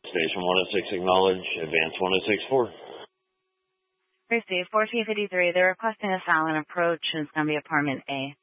Station 106 acknowledge, advance 1064. Received 1453. They're requesting a silent approach, and it's going to be apartment A.